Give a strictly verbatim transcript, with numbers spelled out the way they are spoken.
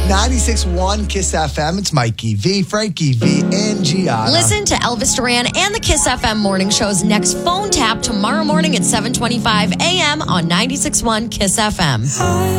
ninety-six point one Kiss F M. It's Mikey V, Frankie V, and Gianna. Listen to Elvis Duran and the Kiss F M morning show's next phone tap tomorrow morning at seven twenty-five a.m. on ninety-six point one Kiss F M.